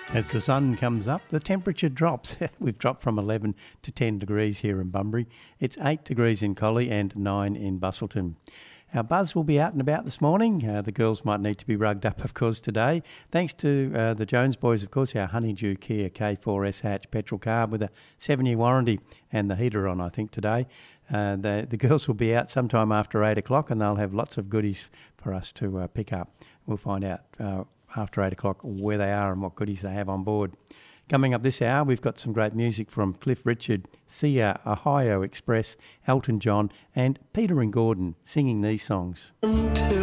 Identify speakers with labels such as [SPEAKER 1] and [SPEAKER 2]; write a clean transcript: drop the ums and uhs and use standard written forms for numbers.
[SPEAKER 1] As the sun comes up, the temperature drops. We've dropped from 11 to 10 degrees here in Bunbury. It's 8 degrees in Collie and 9 in Bustleton. Our buzz will be out and about this morning. The girls might need to be rugged up, of course, today. Thanks to the Jones boys, of course, our Honeydew Kia K4S hatch petrol car with a 7-year warranty and the heater on, I think, today. The girls will be out sometime after 8 o'clock and they'll have lots of goodies for us to pick up. We'll find out after 8 o'clock where they are and what goodies they have on board. Coming up this hour, we've got some great music from Cliff Richard, Sia, Ohio Express, Elton John and Peter and Gordon singing these songs.